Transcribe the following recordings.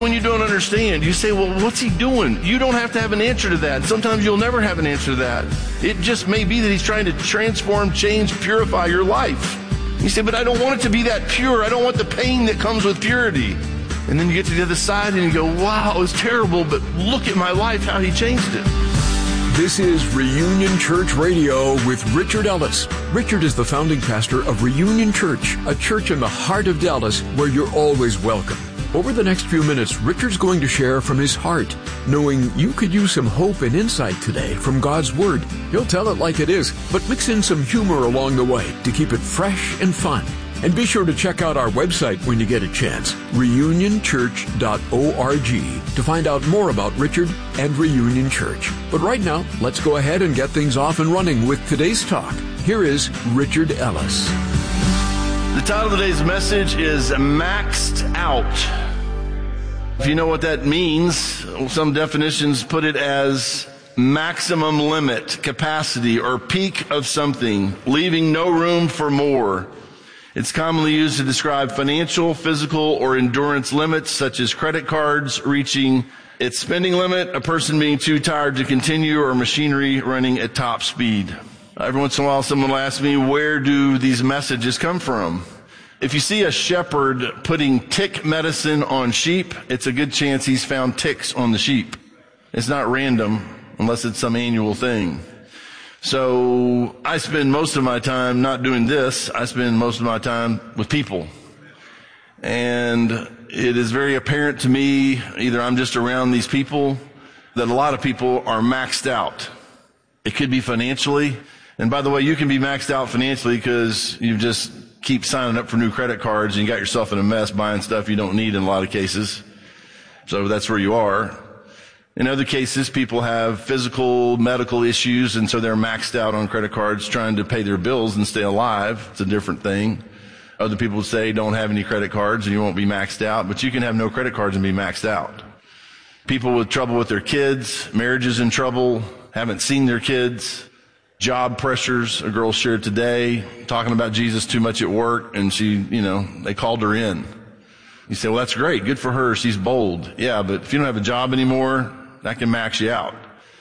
When you don't understand, you say, well, what's he doing? You don't have to have an answer to that. Sometimes you'll never have an answer to that. It just may be that he's trying to transform, change, purify your life. You say, but I don't want it to be that pure. I don't want the pain that comes with purity. And then you get to the other side and you go, wow, it was terrible, but look at my life, how he changed it. This is Reunion Church Radio with Richard Ellis. Richard is the founding pastor of Reunion Church, a church in the heart of Dallas where you're always welcome. Over the next few minutes, Richard's going to share from his heart, knowing you could use some hope and insight today from God's Word. He'll tell it like it is, but mix in some humor along the way to keep it fresh and fun. And be sure to check out our website when you get a chance, reunionchurch.org, to find out more about Richard and Reunion Church. But right now, let's go ahead and get things off and running with today's talk. Here is Richard Ellis. The title of today's message is Maxed Out. If you know what that means, some definitions put it as maximum limit, capacity, or peak of something, leaving no room for more. It's commonly used to describe financial, physical, or endurance limits, such as credit cards reaching its spending limit, a person being too tired to continue, or machinery running at top speed. Every once in a while, someone will ask me, where do these messages come from? If you see a shepherd putting tick medicine on sheep, it's a good chance he's found ticks on the sheep. It's not random, unless it's some annual thing. So I spend most of my time not doing this. I spend most of my time with people. And it is very apparent to me, either I'm just around these people, that a lot of people are maxed out. It could be financially. And by the way, you can be maxed out financially because you just keep signing up for new credit cards and you got yourself in a mess buying stuff you don't need in a lot of cases. So that's where you are. In other cases, people have physical, medical issues, and so they're maxed out on credit cards trying to pay their bills and stay alive. It's a different thing. Other people say don't have any credit cards and you won't be maxed out, but you can have no credit cards and be maxed out. People with trouble with their kids, marriages in trouble, haven't seen their kids, job pressures. A girl shared today talking about Jesus too much at work, and they called her in. You say, well, that's great. Good for her. She's bold. Yeah, but if you don't have a job anymore, that can max you out.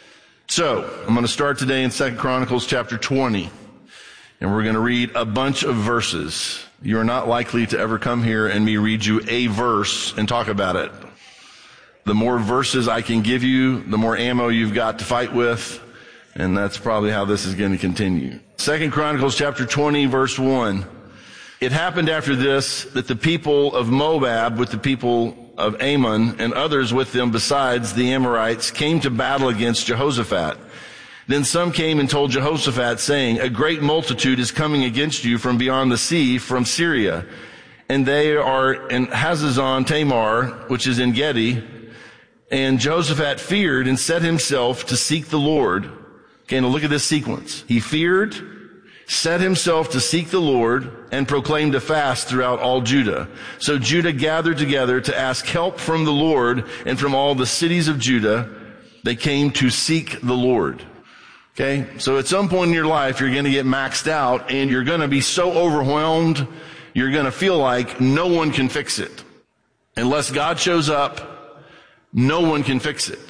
So I'm going to start today in 2 Chronicles chapter 20, and we're going to read a bunch of verses. You are not likely to ever come here and me read you a verse and talk about it. The more verses I can give you, the more ammo you've got to fight with, and that's probably how this is going to continue. 2 Chronicles chapter 20, verse 1. It happened after this that the people of Moab with the people of Ammon and others with them besides the Amorites came to battle against Jehoshaphat. Then some came and told Jehoshaphat, saying, a great multitude is coming against you from beyond the sea, from Syria. And they are in Hazazon Tamar, which is in Gedi. And Jehoshaphat feared and set himself to seek the Lord. Okay, now look at this sequence. He feared, set himself to seek the Lord, and proclaimed a fast throughout all Judah. So Judah gathered together to ask help from the Lord, and from all the cities of Judah, they came to seek the Lord. Okay, so at some point in your life, you're going to get maxed out, and you're going to be so overwhelmed, you're going to feel like no one can fix it. Unless God shows up, no one can fix it.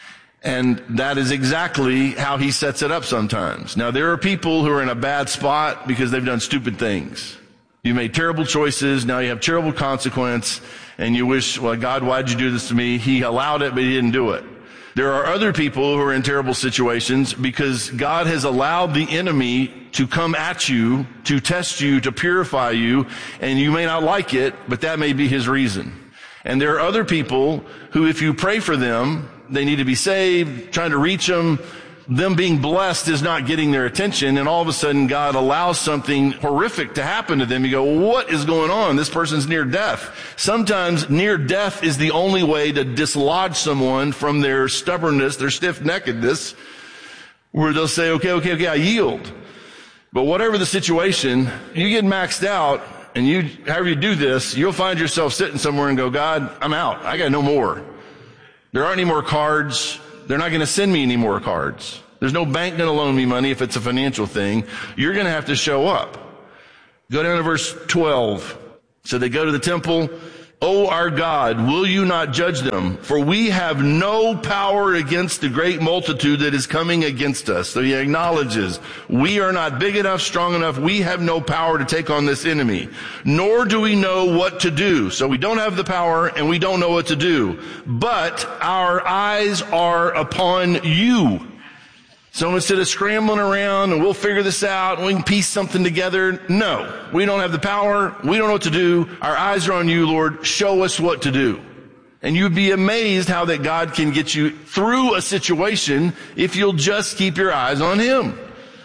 And that is exactly how he sets it up sometimes. Now, there are people who are in a bad spot because they've done stupid things. You made terrible choices. Now you have terrible consequence. And you wish, well, God, why'd you do this to me? He allowed it, but he didn't do it. There are other people who are in terrible situations because God has allowed the enemy to come at you, to test you, to purify you. And you may not like it, but that may be his reason. And there are other people who, if you pray for them, they need to be saved, trying to reach them being blessed is not getting their attention, and all of a sudden God allows something horrific to happen to them. You go, well, what is going on? This person's near death. Sometimes near death is the only way to dislodge someone from their stubbornness, their stiff-neckedness, where they'll say, okay, I yield. But whatever the situation, you get maxed out, and however you do this, you'll find yourself sitting somewhere and go, God, I'm out. I got no more. There aren't any more cards. They're not going to send me any more cards. There's no bank going to loan me money if it's a financial thing. You're going to have to show up. Go down to verse 12. So they go to the temple O our God, will you not judge them? For we have no power against the great multitude that is coming against us. So he acknowledges, we are not big enough, strong enough. We have no power to take on this enemy. Nor do we know what to do. So we don't have the power and we don't know what to do. But our eyes are upon you. So instead of scrambling around and we'll figure this out and we can piece something together, no, we don't have the power. We don't know what to do. Our eyes are on you, Lord. Show us what to do. And you'd be amazed how that God can get you through a situation if you'll just keep your eyes on him.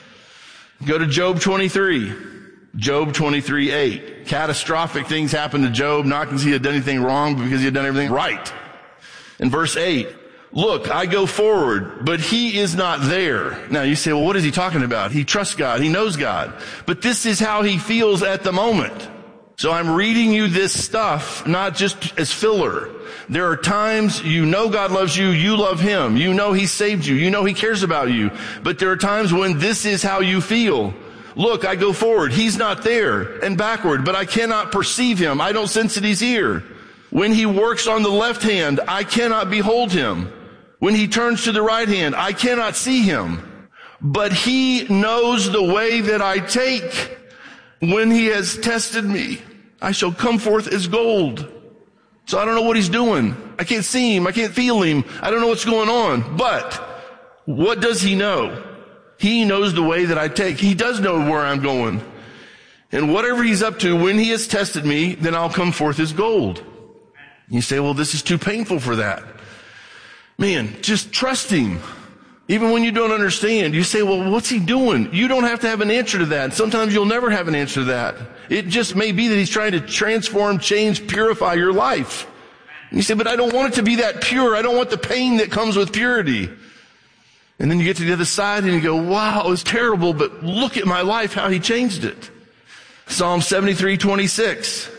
Go to Job 23. Job 23:8. Catastrophic things happened to Job, not because he had done anything wrong, but because he had done everything right. In verse 8. Look, I go forward, but he is not there. Now you say, well, what is he talking about? He trusts God. He knows God. But this is how he feels at the moment. So I'm reading you this stuff, not just as filler. There are times you know God loves you, you love him. You know he saved you. You know he cares about you. But there are times when this is how you feel. Look, I go forward. He's not there, and backward, but I cannot perceive him. I don't sense that he's here. When he works on the left hand, I cannot behold him. When he turns to the right hand, I cannot see him. But he knows the way that I take. When he has tested me, I shall come forth as gold. So I don't know what he's doing. I can't see him. I can't feel him. I don't know what's going on. But what does he know? He knows the way that I take. He does know where I'm going. And whatever he's up to, when he has tested me, then I'll come forth as gold. You say, well, this is too painful for that. Man, just trust him. Even when you don't understand, you say, well, what's he doing? You don't have to have an answer to that. Sometimes you'll never have an answer to that. It just may be that he's trying to transform, change, purify your life. And you say, but I don't want it to be that pure. I don't want the pain that comes with purity. And then you get to the other side and you go, wow, it was terrible, but look at my life, how he changed it. Psalm 73:26.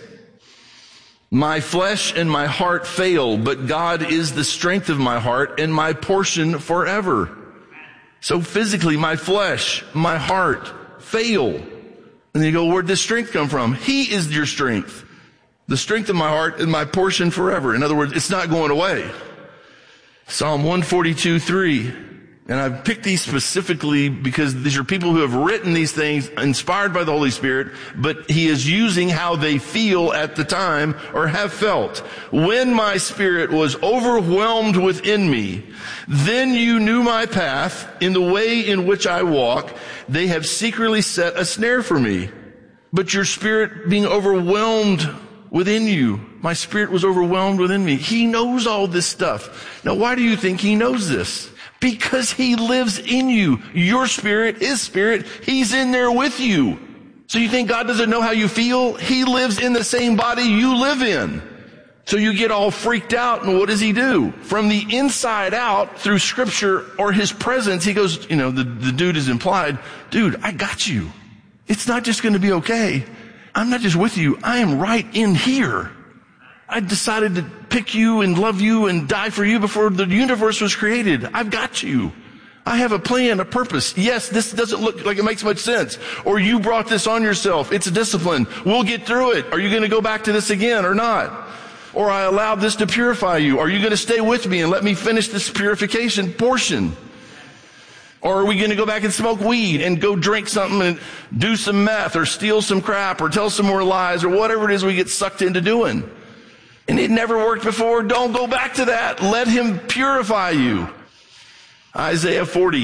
My flesh and my heart fail, but God is the strength of my heart and my portion forever. So physically, my flesh, my heart fail. And you go, where'd this strength come from? He is your strength. The strength of my heart and my portion forever. In other words, it's not going away. Psalm 142:3. And I've picked these specifically because these are people who have written these things inspired by the Holy Spirit, but he is using how they feel at the time or have felt. When my spirit was overwhelmed within me, then you knew my path in the way in which I walk. They have secretly set a snare for me. But your spirit being overwhelmed within you, my spirit was overwhelmed within me. He knows all this stuff. Now, why do you think he knows this? Because he lives in you. Your spirit, his spirit, he's in there with you. So you think God doesn't know how you feel? He lives in the same body you live in. So you get all freaked out, and what does he do? From the inside out, through scripture or his presence, he goes, the dude is implied, dude, I got you. It's not just going to be okay. I'm not just with you. I am right in here. I decided to pick you and love you and die for you before the universe was created. I've got you. I have a plan, a purpose. Yes, this doesn't look like it makes much sense. Or you brought this on yourself. It's a discipline. We'll get through it. Are you going to go back to this again or not? Or I allowed this to purify you. Are you going to stay with me and let me finish this purification portion? Or are we going to go back and smoke weed and go drink something and do some meth or steal some crap or tell some more lies or whatever it is we get sucked into doing? And it never worked before. Don't go back to that. Let him purify you. Isaiah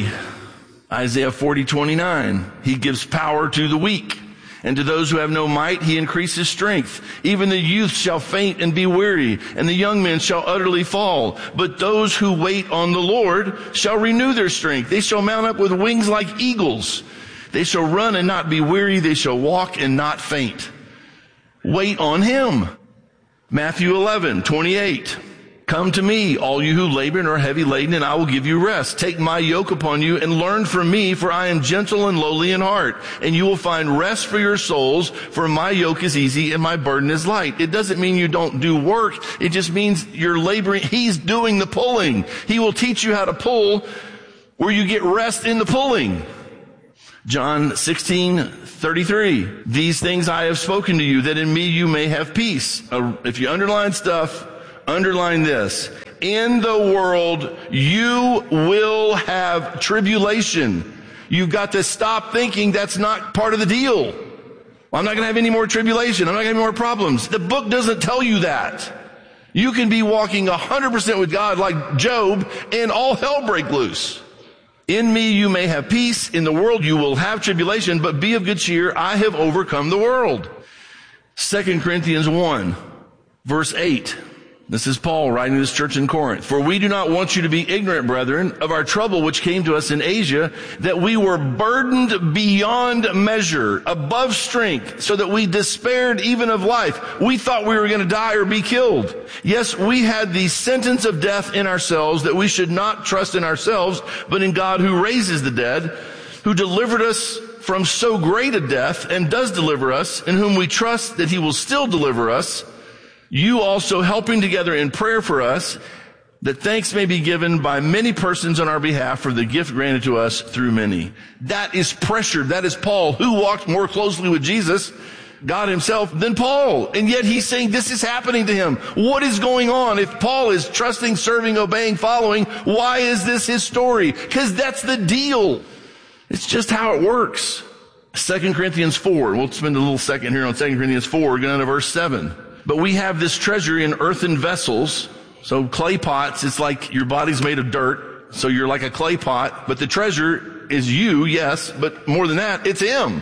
40:29. He gives power to the weak, and to those who have no might, he increases strength. Even the youth shall faint and be weary, and the young men shall utterly fall. But those who wait on the Lord shall renew their strength. They shall mount up with wings like eagles. They shall run and not be weary. They shall walk and not faint. Wait on him. Matthew 11:28. Come to me, all you who labor and are heavy laden, and I will give you rest. Take my yoke upon you and learn from me, for I am gentle and lowly in heart, and you will find rest for your souls, for my yoke is easy and my burden is light. It doesn't mean you don't do work. It just means you're laboring. He's doing the pulling. He will teach you how to pull where you get rest in the pulling. John 16:33. These things I have spoken to you, that in me you may have peace. If you underline stuff, underline this. In the world, you will have tribulation. You've got to stop thinking that's not part of the deal. Well, I'm not going to have any more tribulation. I'm not going to have any more problems. The book doesn't tell you that. You can be walking 100% with God like Job and all hell break loose. In me you may have peace. In the world you will have tribulation, but be of good cheer. I have overcome the world. 2 Corinthians 1, verse 8. This is Paul writing to this church in Corinth. For we do not want you to be ignorant, brethren, of our trouble which came to us in Asia, that we were burdened beyond measure, above strength, so that we despaired even of life. We thought we were going to die or be killed. Yes, we had the sentence of death in ourselves, that we should not trust in ourselves, but in God who raises the dead, who delivered us from so great a death, and does deliver us, in whom we trust that he will still deliver us. You also helping together in prayer for us, that thanks may be given by many persons on our behalf for the gift granted to us through many. That is pressure. That is Paul, who walked more closely with Jesus, God himself, than Paul. And yet he's saying this is happening to him. What is going on? If Paul is trusting, serving, obeying, following, why is this his story? Because that's the deal. It's just how it works. 2 Corinthians 4. We'll spend a little second here on 2 Corinthians 4, going to verse 7. But we have this treasure in earthen vessels. So clay pots, it's like your body's made of dirt. So you're like a clay pot. But the treasure is you, yes. But more than that, it's him.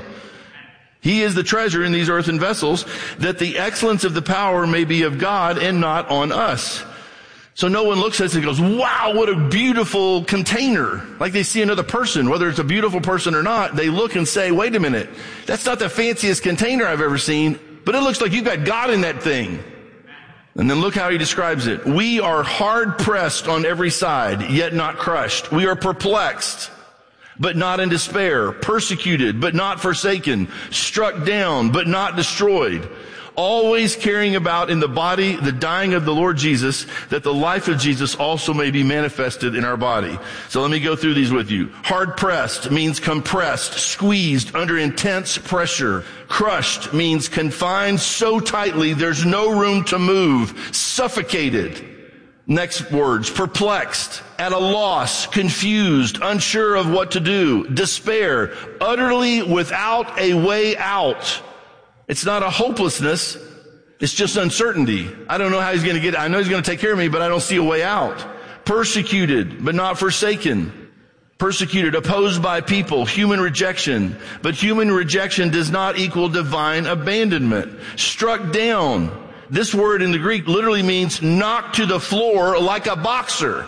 He is the treasure in these earthen vessels, that the excellence of the power may be of God and not on us. So no one looks at us and goes, wow, what a beautiful container. Like they see another person, whether it's a beautiful person or not, they look and say, wait a minute, that's not the fanciest container I've ever seen. But it looks like you've got God in that thing. And then look how he describes it. We are hard pressed on every side, yet not crushed. We are perplexed, but not in despair. Persecuted, but not forsaken. Struck down, but not destroyed. Always carrying about in the body the dying of the Lord Jesus, that the life of Jesus also may be manifested in our body. So let me go through these with you. Hard pressed means compressed, squeezed under intense pressure. Crushed means confined so tightly there's no room to move. Suffocated. Next words, perplexed, at a loss, confused, unsure of what to do. Despair, utterly without a way out. It's not a hopelessness. It's just uncertainty. I don't know how he's going to get it. I know he's going to take care of me, but I don't see a way out. Persecuted, but not forsaken. Persecuted, opposed by people, human rejection. But human rejection does not equal divine abandonment. Struck down. This word in the Greek literally means knocked to the floor like a boxer.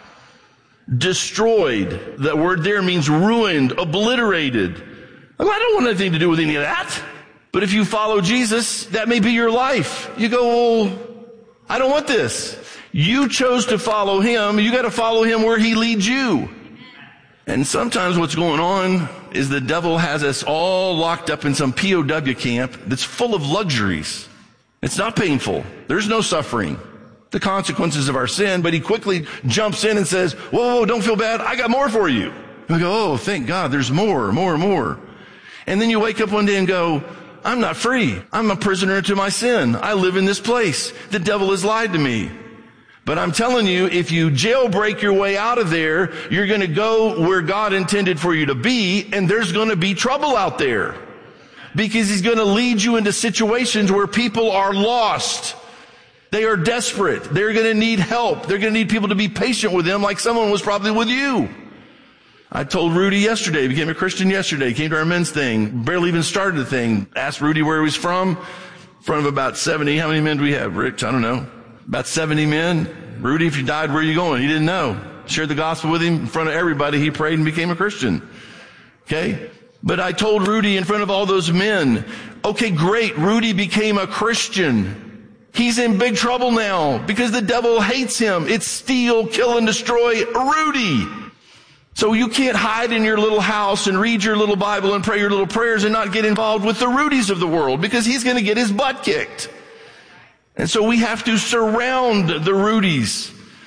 Destroyed. That word there means ruined, obliterated. I don't want anything to do with any of that. But if you follow Jesus, that may be your life. You go, well, I don't want this. You chose to follow him. You got to follow him where he leads you. And sometimes what's going on is the devil has us all locked up in some POW camp that's full of luxuries. It's not painful. There's no suffering. The consequences of our sin, but he quickly jumps in and says, whoa, don't feel bad. I got more for you. And we go, oh, thank God, there's more. And then you wake up one day and go, I'm not free. I'm a prisoner to my sin. I live in this place. The devil has lied to me. But I'm telling you, if you jailbreak your way out of there, you're going to go where God intended for you to be, and there's going to be trouble out there. Because he's going to lead you into situations where people are lost. They are desperate. They're going to need help. They're going to need people to be patient with them like someone was probably with you. I told Rudy yesterday, he became a Christian yesterday, came to our men's thing, barely even started the thing, asked Rudy where he was from, in front of about 70. How many men do we have, Rich? I don't know. About 70 men. Rudy, if you died, where are you going? He didn't know. Shared the gospel with him in front of everybody. He prayed and became a Christian. Okay? But I told Rudy in front of all those men, okay, great, Rudy became a Christian. He's in big trouble now because the devil hates him. It's steal, kill, and destroy Rudy. So you can't hide in your little house and read your little Bible and pray your little prayers and not get involved with the Rudys of the world, because he's going to get his butt kicked. And so we have to surround the Rudys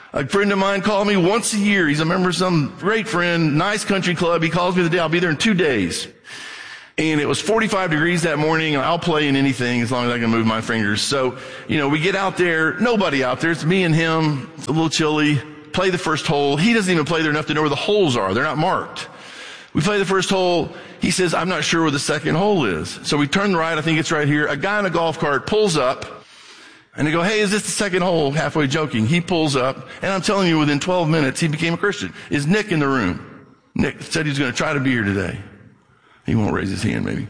A friend of mine called me once a year. He's a member of some great friend, nice country club. He calls me the day, I'll be there in 2 days. And it was 45 degrees that morning, and I'll play in anything as long as I can move my fingers. So, we get out there, nobody out there. It's me and him. It's a little chilly. Play the first hole. He doesn't even play there enough to know where the holes are. They're not marked. We play the first hole. He says, I'm not sure where the second hole is. So we turn right. I think it's right here. A guy in a golf cart pulls up, and they go, hey, is this the second hole? Halfway joking. He pulls up, and I'm telling you, within 12 minutes, he became a Christian. Is Nick in the room? Nick said he's going to try to be here today. He won't raise his hand, maybe.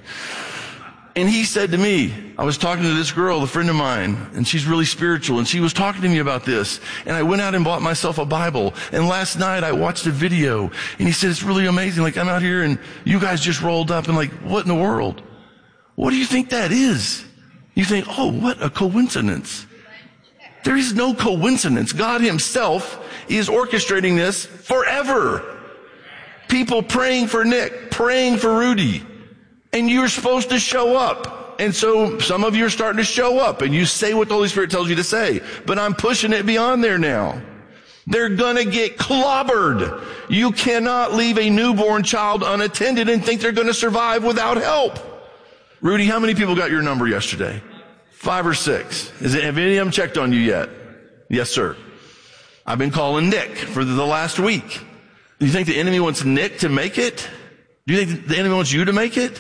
And he said to me, I was talking to this girl, a friend of mine, and she's really spiritual, and she was talking to me about this. And I went out and bought myself a Bible. And last night I watched a video, and he said, it's really amazing. Like, I'm out here, and you guys just rolled up, and like, what in the world? What do you think that is? You think, oh, what a coincidence. There is no coincidence. God himself is orchestrating this forever. People praying for Nick, praying for Rudy. And you're supposed to show up. And so some of you are starting to show up and you say what the Holy Spirit tells you to say. But I'm pushing it beyond there now. They're gonna get clobbered. You cannot leave a newborn child unattended and think they're gonna survive without help. Rudy, how many people got your number yesterday? 5 or 6. Have any of them checked on you yet? Yes, sir. I've been calling Nick for the last week. Do you think the enemy wants Nick to make it? Do you think the enemy wants you to make it?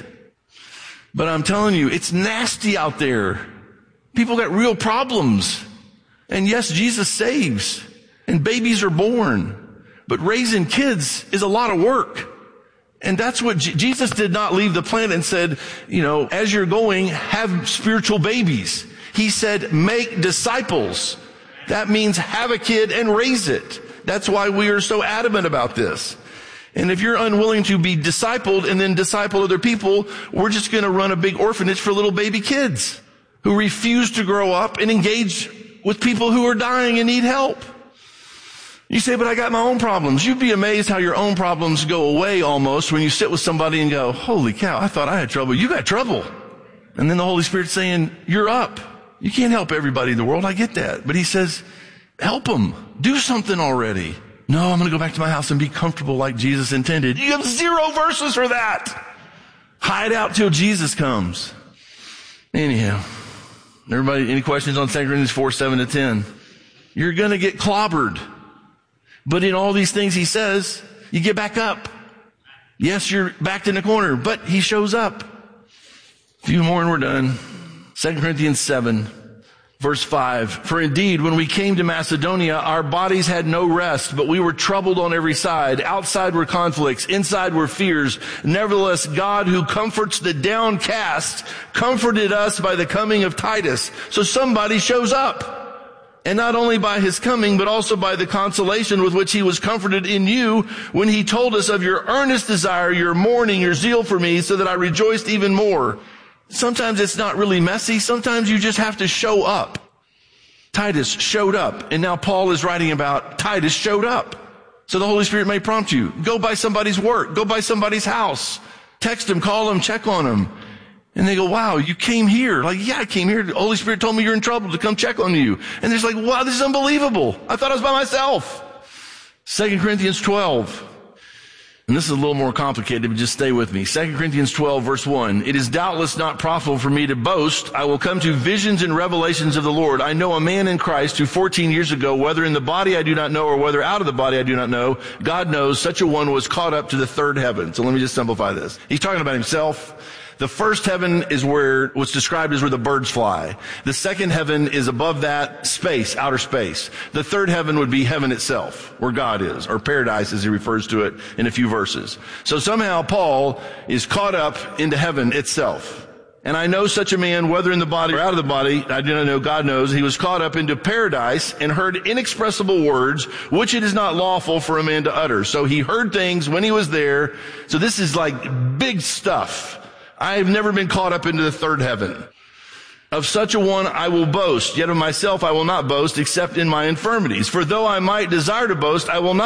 But I'm telling you, it's nasty out there. People got real problems. And yes, Jesus saves. And babies are born. But raising kids is a lot of work. And that's what Jesus did not leave the planet and said, as you're going, have spiritual babies. He said, make disciples. That means have a kid and raise it. That's why we are so adamant about this. And if you're unwilling to be discipled and then disciple other people, we're just going to run a big orphanage for little baby kids who refuse to grow up and engage with people who are dying and need help. You say, but I got my own problems. You'd be amazed how your own problems go away almost when you sit with somebody and go, holy cow, I thought I had trouble. You got trouble. And then the Holy Spirit's saying, you're up. You can't help everybody in the world. I get that. But he says, help them. Do something already. No, I'm going to go back to my house and be comfortable like Jesus intended. You have 0 verses for that. Hide out till Jesus comes. Anyhow, everybody, any questions on 2 Corinthians 4:7-10? You're going to get clobbered. But in all these things he says, you get back up. Yes, you're backed in the corner, but he shows up. A few more and we're done. 2 Corinthians 7. Verse 5, for indeed, when we came to Macedonia, our bodies had no rest, but we were troubled on every side. Outside were conflicts, inside were fears. Nevertheless, God, who comforts the downcast, comforted us by the coming of Titus. So somebody shows up. And not only by his coming, but also by the consolation with which he was comforted in you when he told us of your earnest desire, your mourning, your zeal for me, so that I rejoiced even more. Sometimes it's not really messy. Sometimes you just have to show up. Titus showed up. And now Paul is writing about Titus showed up. So the Holy Spirit may prompt you. Go by somebody's work. Go by somebody's house. Text them, call them, check on them. And they go, wow, you came here. Like, yeah, I came here. The Holy Spirit told me you're in trouble to come check on you. And they're like, wow, this is unbelievable. I thought I was by myself. 2 Corinthians 12. And this is a little more complicated, but just stay with me. 2 Corinthians 12, verse 1. It is doubtless not profitable for me to boast. I will come to visions and revelations of the Lord. I know a man in Christ who 14 years ago, whether in the body I do not know or whether out of the body I do not know, God knows, such a one was caught up to the third heaven. So let me just simplify this. He's talking about himself. The first heaven is where what's described as where the birds fly. The second heaven is above that, space, outer space. The third heaven would be heaven itself, where God is, or paradise as he refers to it in a few verses. So somehow Paul is caught up into heaven itself. And I know such a man, whether in the body or out of the body, I do not know, God knows, he was caught up into paradise and heard inexpressible words, which it is not lawful for a man to utter. So he heard things when he was there. So this is like big stuff. I have never been caught up into the third heaven. Of such a one I will boast, yet of myself I will not boast except in my infirmities. For though I might desire to boast, I will not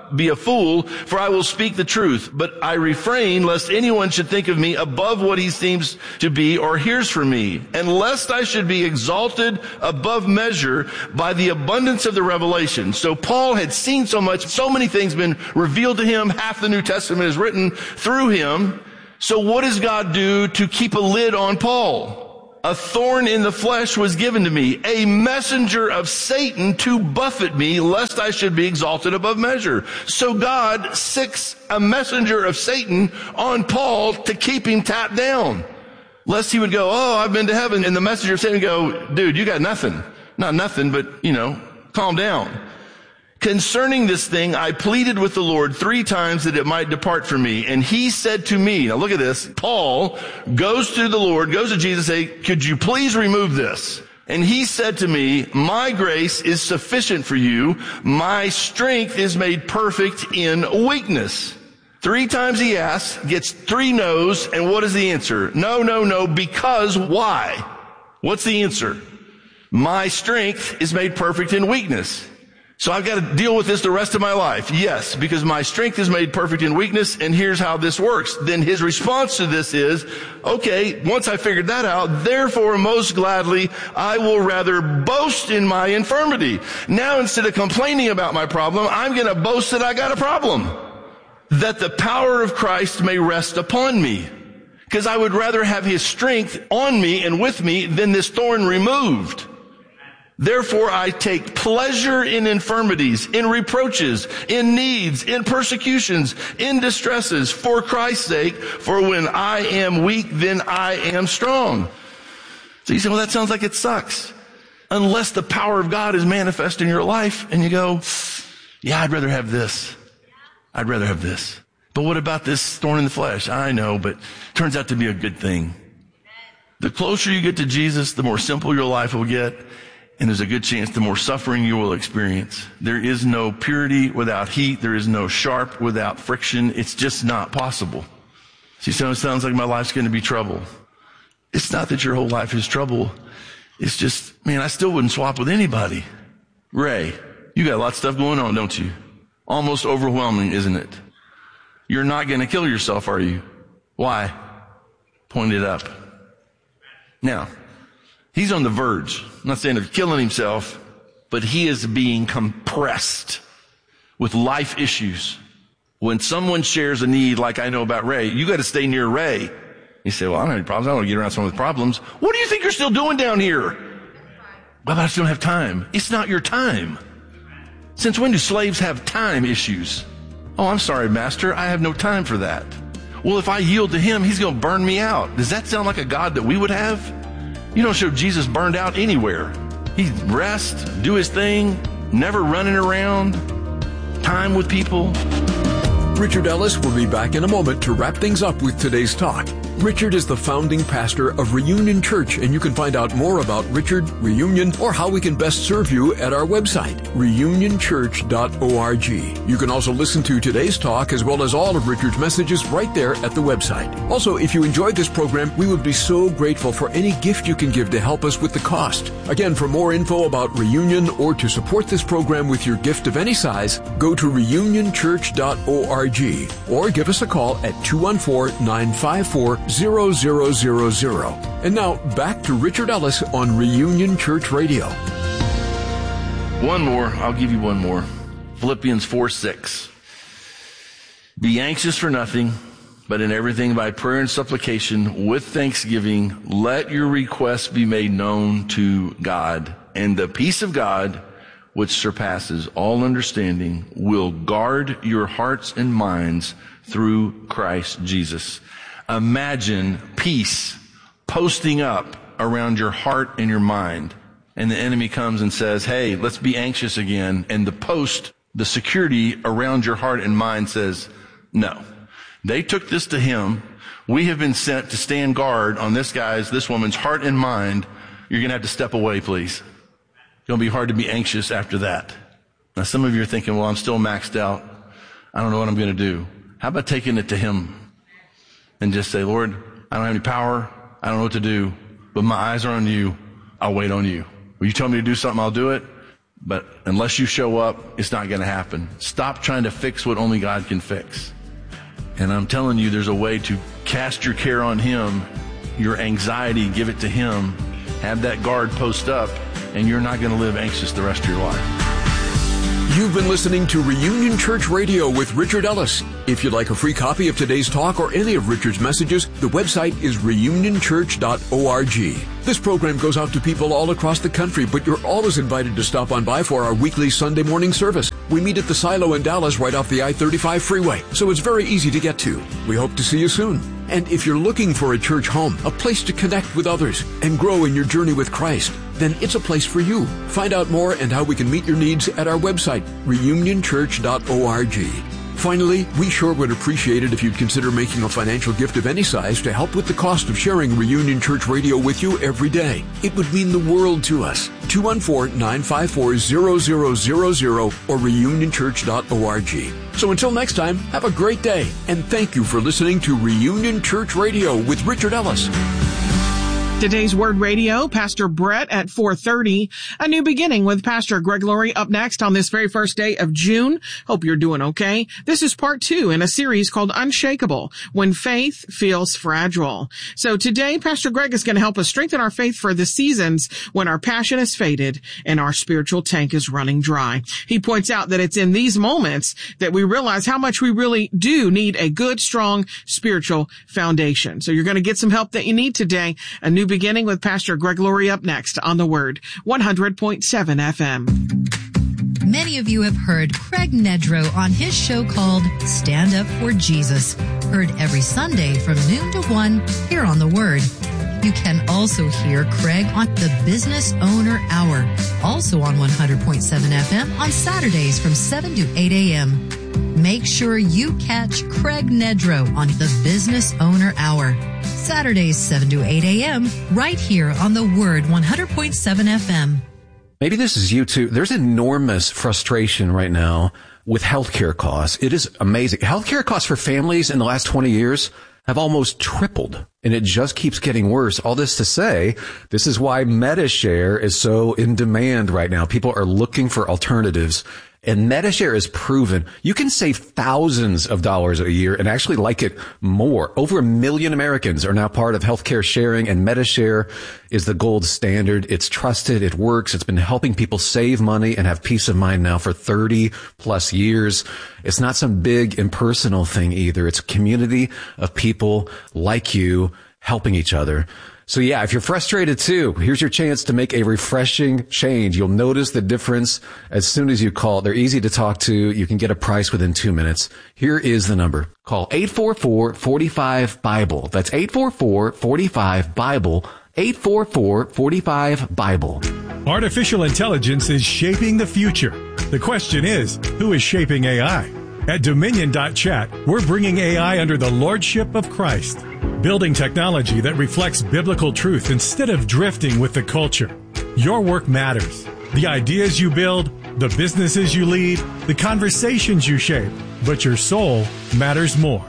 be a fool, for I will speak the truth. But I refrain lest anyone should think of me above what he seems to be or hears from me, and lest I should be exalted above measure by the abundance of the revelation. So Paul had seen so much, so many things been revealed to him. Half the New Testament is written through him. So what does God do to keep a lid on Paul? A thorn in the flesh was given to me, a messenger of Satan to buffet me, lest I should be exalted above measure. So God sicks a messenger of Satan on Paul to keep him tapped down, lest he would go, oh, I've been to heaven. And the messenger of Satan would go, dude, you got nothing. Not nothing, but, calm down. Concerning this thing, I pleaded with the Lord 3 times that it might depart from me. And he said to me, now look at this, Paul goes to the Lord, goes to Jesus, say, could you please remove this? And he said to me, my grace is sufficient for you. My strength is made perfect in weakness. 3 times he asks, gets 3 no's, and what is the answer? No, because why? What's the answer? My strength is made perfect in weakness. So I've got to deal with this the rest of my life. Yes, because my strength is made perfect in weakness, and here's how this works. Then his response to this is, okay, once I figured that out, therefore most gladly I will rather boast in my infirmity. Now instead of complaining about my problem, I'm going to boast that I got a problem. That the power of Christ may rest upon me. Because I would rather have his strength on me and with me than this thorn removed. Therefore, I take pleasure in infirmities, in reproaches, in needs, in persecutions, in distresses, for Christ's sake. For when I am weak, then I am strong. So you say, well, that sounds like it sucks. Unless the power of God is manifest in your life, and you go, yeah, I'd rather have this. I'd rather have this. But what about this thorn in the flesh? I know, but it turns out to be a good thing. The closer you get to Jesus, the more simple your life will get. And there's a good chance the more suffering you will experience. There is no purity without heat. There is no sharp without friction. It's just not possible. See, so it sounds like my life's going to be trouble. It's not that your whole life is trouble. It's just, man, I still wouldn't swap with anybody. Ray, you got a lot of stuff going on, don't you? Almost overwhelming, isn't it? You're not going to kill yourself, are you? Why? Point it up. Now, he's on the verge. I'm not saying of killing himself, but he is being compressed with life issues. When someone shares a need like I know about Ray, you got to stay near Ray. You say, well, I don't have any problems. I don't want to get around someone with problems. What do you think you're still doing down here? Well, I just don't have time. It's not your time. Since when do slaves have time issues? Oh, I'm sorry, master. I have no time for that. Well, if I yield to him, he's going to burn me out. Does that sound like a God that we would have? You don't show Jesus burned out anywhere. He rests, do his thing, never running around, time with people. Richard Ellis will be back in a moment to wrap things up with today's talk. Richard is the founding pastor of Reunion Church, and you can find out more about Richard, Reunion, or how we can best serve you at our website, reunionchurch.org. You can also listen to today's talk as well as all of Richard's messages right there at the website. Also, if you enjoyed this program, we would be so grateful for any gift you can give to help us with the cost. Again, for more info about Reunion or to support this program with your gift of any size, go to reunionchurch.org or give us a call at 214-954-0000. And now, back to Richard Ellis on Reunion Church Radio. One more. I'll give you one more. Philippians 4:6. Be anxious for nothing, but in everything by prayer and supplication with thanksgiving, let your requests be made known to God. And the peace of God, which surpasses all understanding, will guard your hearts and minds through Christ Jesus. Imagine peace posting up around your heart and your mind. And the enemy comes and says, hey, let's be anxious again. And the security around your heart and mind says, no. They took this to him. We have been sent to stand guard on this woman's heart and mind. You're going to have to step away, please. It's going to be hard to be anxious after that. Now, some of you are thinking, well, I'm still maxed out. I don't know what I'm going to do. How about taking it to him? And just say, Lord, I don't have any power. I don't know what to do, but my eyes are on you. I'll wait on you. Will you tell me to do something? I'll do it. But unless you show up, it's not going to happen. Stop trying to fix what only God can fix. And I'm telling you, there's a way to cast your care on Him, your anxiety, give it to Him, have that guard post up, and you're not going to live anxious the rest of your life. You've been listening to Reunion Church Radio with Richard Ellis. If you'd like a free copy of today's talk or any of Richard's messages, the website is reunionchurch.org. This program goes out to people all across the country, but you're always invited to stop on by for our weekly Sunday morning service. We meet at the Silo in Dallas right off the I-35 freeway, so it's very easy to get to. We hope to see you soon. And if you're looking for a church home, a place to connect with others and grow in your journey with Christ, then it's a place for you. Find out more and how we can meet your needs at our website, reunionchurch.org. Finally, we sure would appreciate it if you'd consider making a financial gift of any size to help with the cost of sharing Reunion Church Radio with you every day. It would mean the world to us. 214-954-0000 or reunionchurch.org. So until next time, have a great day, and thank you for listening to Reunion Church Radio with Richard Ellis. Today's Word Radio, Pastor Brett at 4:30. A new beginning with Pastor Greg Laurie up next on this very first day of June. Hope you're doing okay. This is part 2 in a series called Unshakable, When Faith Feels Fragile. So today, Pastor Greg is going to help us strengthen our faith for the seasons when our passion is faded and our spiritual tank is running dry. He points out that it's in these moments that we realize how much we really do need a good, strong spiritual foundation. So you're going to get some help that you need today. A new beginning with Pastor Greg Laurie up next on The Word, 100.7 FM. Many of you have heard Craig Nedrow on his show called Stand Up for Jesus, heard every Sunday from noon to 1 here on The Word. You can also hear Craig on the Business Owner Hour, also on 100.7 FM on Saturdays from 7 to 8 a.m. Make sure you catch Craig Nedrow on the Business Owner Hour, Saturdays 7 to 8 a.m. right here on The Word 100.7 FM. Maybe this is you too. There's enormous frustration right now with healthcare costs. It is amazing. Healthcare costs for families in the last 20 years have almost tripled, and it just keeps getting worse. All this to say, this is why MediShare is so in demand right now. People are looking for alternatives. And MediShare is proven you can save thousands of dollars a year and actually like it more. Over 1 million Americans are now part of healthcare sharing, and MediShare is the gold standard. It's trusted. It works. It's been helping people save money and have peace of mind now for 30 plus years. It's not some big impersonal thing either. It's a community of people like you helping each other. So yeah, if you're frustrated too, here's your chance to make a refreshing change. You'll notice the difference as soon as you call. They're easy to talk to. You can get a price within 2 minutes. Here is the number. Call 844-45-BIBLE. That's 844-45-BIBLE. 844-45-BIBLE. Artificial intelligence is shaping the future. The question is, who is shaping AI? At Dominion.chat, we're bringing AI under the lordship of Christ, building technology that reflects biblical truth instead of drifting with the culture. Your work matters. The ideas you build, the businesses you lead, the conversations you shape, but your soul matters more.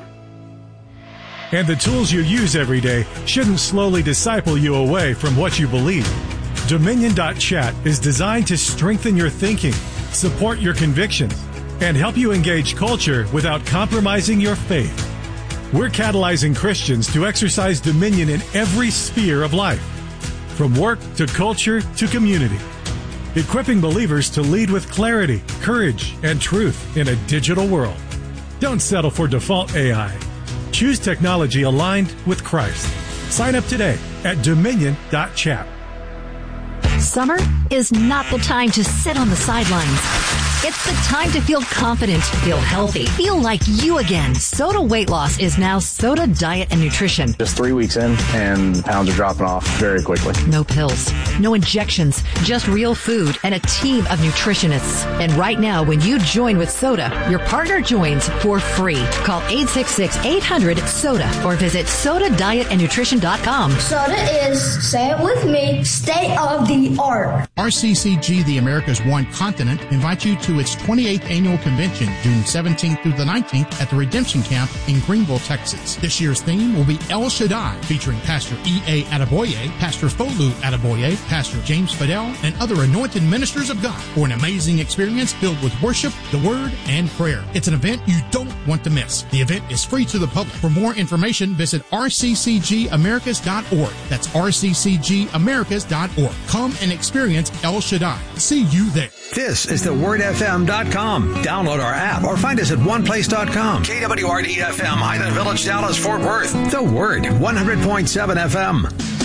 And the tools you use every day shouldn't slowly disciple you away from what you believe. Dominion.chat is designed to strengthen your thinking, support your convictions, and help you engage culture without compromising your faith. We're catalyzing Christians to exercise dominion in every sphere of life, from work to culture to community, equipping believers to lead with clarity, courage, and truth in a digital world. Don't settle for default AI. Choose technology aligned with Christ. Sign up today at Dominion.chat. Summer is not the time to sit on the sidelines. It's the time to feel confident, feel healthy, feel like you again. Soda Weight Loss is now Soda Diet and Nutrition. Just 3 weeks in, and the pounds are dropping off very quickly. No pills, no injections, just real food and a team of nutritionists. And right now, when you join with Soda, your partner joins for free. Call 866-800-SODA or visit SodaDietAndNutrition.com. Soda is, say it with me, state of the art. RCCG, the America's One Continent, invites you to to its 28th annual convention, June 17th through the 19th at the Redemption Camp in Greenville, Texas. This year's theme will be El Shaddai, featuring Pastor E.A. Adeboye, Pastor Folu Adeboye, Pastor James Fidel, and other anointed ministers of God for an amazing experience filled with worship, the Word, and prayer. It's an event you don't want to miss. The event is free to the public. For more information, visit rccgamericas.org. That's rccgamericas.org. Come and experience El Shaddai. See you there. This is thewordfm.com. Download our app or find us at oneplace.com. KWRD-FM, Highland Village, Dallas, Fort Worth. The Word, 100.7 FM.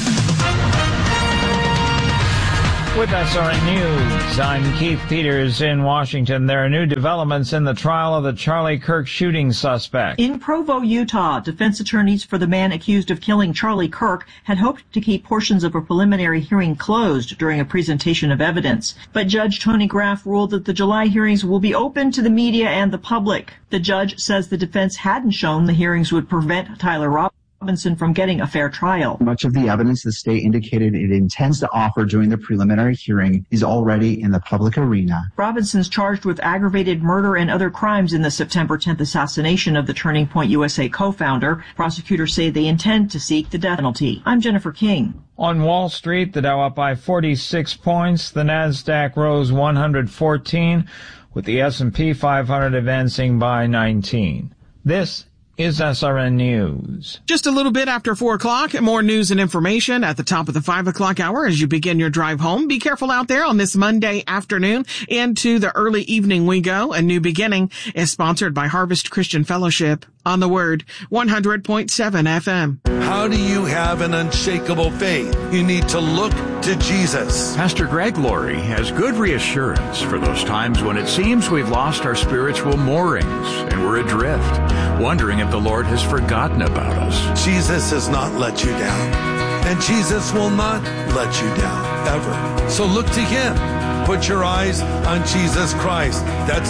With SRN News, I'm Keith Peters in Washington. There are new developments in the trial of the Charlie Kirk shooting suspect. In Provo, Utah, defense attorneys for the man accused of killing Charlie Kirk had hoped to keep portions of a preliminary hearing closed during a presentation of evidence. But Judge Tony Graff ruled that the July hearings will be open to the media and the public. The judge says the defense hadn't shown the hearings would prevent Tyler Robinson from getting a fair trial. Much of the evidence the state indicated it intends to offer during the preliminary hearing is already in the public arena. Robinson's charged with aggravated murder and other crimes in the September 10th assassination of the Turning Point USA co-founder. Prosecutors say they intend to seek the death penalty. I'm Jennifer King. On Wall Street, the Dow up by 46 points. The Nasdaq rose 114, with the S&P 500 advancing by 19. This is SRN News. Just a little bit after 4 o'clock, more news and information at the top of the 5 o'clock hour as you begin your drive home. Be careful out there on this Monday afternoon. Into the early evening we go. A New Beginning is sponsored by Harvest Christian Fellowship on the Word, 100.7 FM. How do you have an unshakable faith? You need to look to Jesus. Pastor Greg Laurie has good reassurance for those times when it seems we've lost our spiritual moorings and we're adrift, wondering if the Lord has forgotten about us. Jesus has not let you down, and Jesus will not let you down, ever. So look to Him. Put your eyes on Jesus Christ. That's